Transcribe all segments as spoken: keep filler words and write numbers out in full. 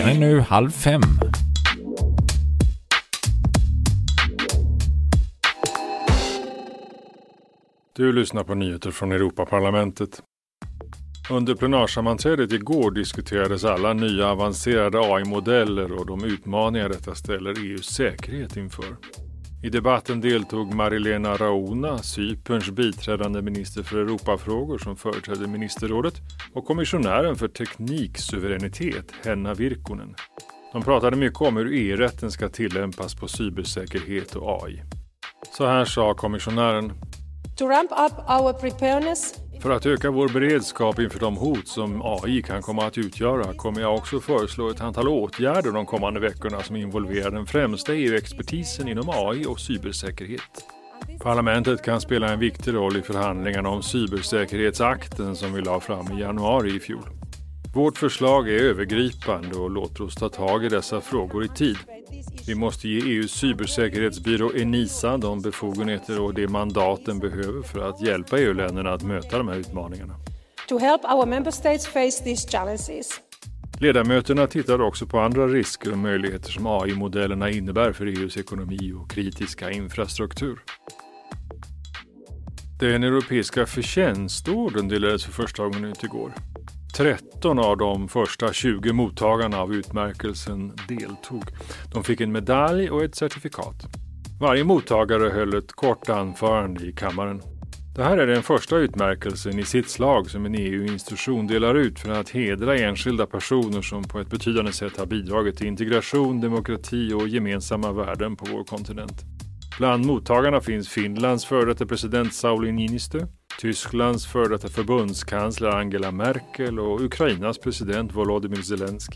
Klockan är nu halv fem. Du lyssnar på nyheter från Europaparlamentet. Under plenarsammanträdet igår diskuterades alla nya avancerade A I-modeller och de utmaningar detta ställer E U:s säkerhet inför. I debatten deltog Marilena Rauna, Cyperns biträdande minister för Europafrågor som företrädde ministerrådet, och kommissionären för tekniksuveränitet, Henna Virkkunen. De pratade mycket om hur E-rätten ska tillämpas på cybersäkerhet och A I. Så här sa kommissionären. To ramp up our preparedness. För att öka vår beredskap inför de hot som A I kan komma att utgöra kommer jag också föreslå ett antal åtgärder de kommande veckorna som involverar den främsta E U-expertisen inom A I och cybersäkerhet. Parlamentet kan spela en viktig roll i förhandlingarna om cybersäkerhetsakten som vi la fram i januari i fjol. Vårt förslag är övergripande och låter oss ta tag i dessa frågor i tid. Vi måste ge E U:s cybersäkerhetsbyrå ENISA de befogenheter och det mandat den behöver för att hjälpa E U-länderna att möta de här utmaningarna. To help our member states face these challenges. Ledamöterna tittar också på andra risker och möjligheter som A I-modellerna innebär för E U:s ekonomi och kritiska infrastruktur. Den europeiska förtjänstorden delades för första gången ut igår. tretton av de första tjugo mottagarna av utmärkelsen deltog. De fick en medalj och ett certifikat. Varje mottagare höll ett kort anförande i kammaren. Det här är den första utmärkelsen i sitt slag som en E U-institution delar ut för att hedra enskilda personer som på ett betydande sätt har bidragit till integration, demokrati och gemensamma värden på vår kontinent. Bland mottagarna finns Finlands före detta president Sauli Niinistö, Tysklands före detta förbundskansler Angela Merkel och Ukrainas president Volodymyr Zelensky.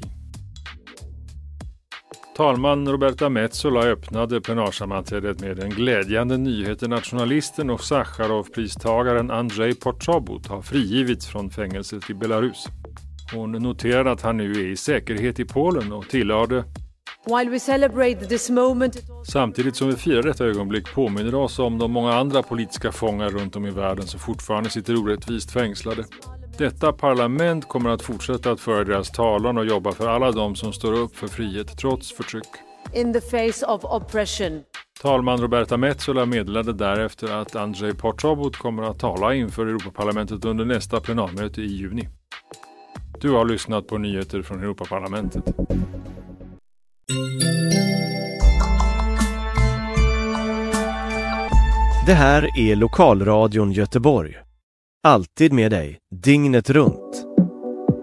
Talman Roberta Metsola öppnade plenarsammanträdet med den glädjande nyheten att journalisten och Sacharov-pristagaren Andrei Potrobut har frigivits från fängelset i Belarus. Hon noterade att han nu är i säkerhet i Polen och tillade: While we celebrate this moment... Samtidigt som vi firar detta ögonblick påminner oss om de många andra politiska fångar runt om i världen som fortfarande sitter orättvist fängslade. Detta parlament kommer att fortsätta att föra deras talan och jobba för alla de som står upp för frihet trots förtryck. In the face of oppression. Talman Roberta Metsola meddelade därefter att Andrei Potrobut kommer att tala inför Europaparlamentet under nästa plenarmöte i juni. Du har lyssnat på nyheter från Europaparlamentet. Det här är Lokalradion Göteborg. Alltid med dig, dygnet runt.